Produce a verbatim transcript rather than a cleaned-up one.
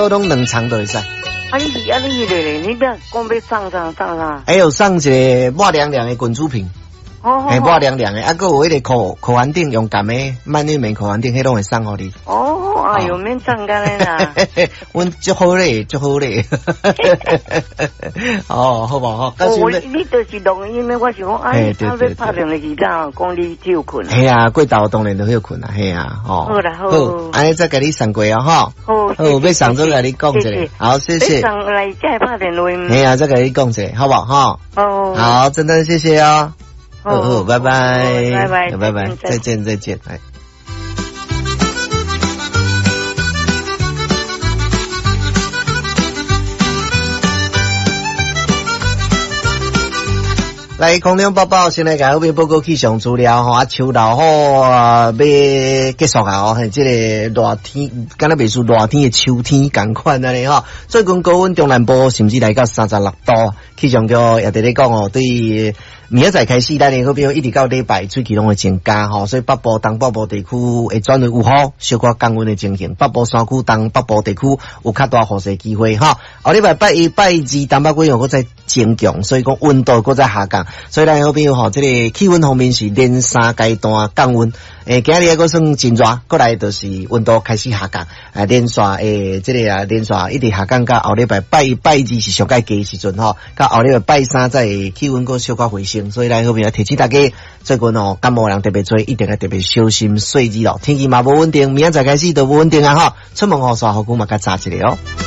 多拢两场都会使。 啊，你是啊，你是嘞，你不要讲要上上上上。 还有上一个抹凉凉的滚珠瓶。 哦， 哎，抹凉凉的，啊，个有迄个口口环顶用感的曼玉美口环顶，迄拢会送互你。 哦，哎呦，免送干嘞啦。 阮足好咧，足好咧。哦，好不好？ 哦，你就是录音的，我想讲，哎，他要拍电视机啦，讲你只有困。 系啊，过昼当然都有困啊，系啊，哦。 好啦，好。 好，安尼再给你送过啊，哈。 好。 好，要上再给你讲一下。好，谢谢。 上来再拍电话。 系啊，再给你讲一下，好不好？哈。 哦。 好，真的谢谢哦。哦哦，拜拜，拜拜， 拜拜，再见，再见，哎。来，空中报报，先来甲后面报告气象资料吼，啊，秋老好啊，要结束啊，吼，即个热天，敢若袂输热天的秋天共款安尼吼。最近高温中南部甚至来到三十六度，气象局也伫咧讲哦，对。明仔载开始，咱的好比一直到礼拜水气拢会增加吼，所以北部、东北部地区会转为有雨，小可降温的情形。北部山区、东北部地区有较大雨势机会哈。后礼拜拜一、拜二，东北季又搁再增强，所以讲温度搁再下降。所以咱好比吼，这个气温方面是连三阶段降温。诶，今日还搁算真热，过来就是温度开始下降。啊，连续诶，这个啊，连续一直下降到后礼拜拜一、拜二是上介低时阵吼，到后礼拜拜三再气温搁小可回升。所以来后面要提醒大家，最近哦感冒人特别多，一定要特别小心水质咯。天气嘛无稳定，明仔载开始都无稳定啊哈。出门后刷好久嘛较早一个哦。